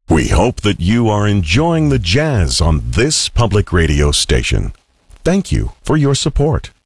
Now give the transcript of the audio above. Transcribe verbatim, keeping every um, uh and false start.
We hope that you are enjoying the jazz on this public radio station. Thank you for your support.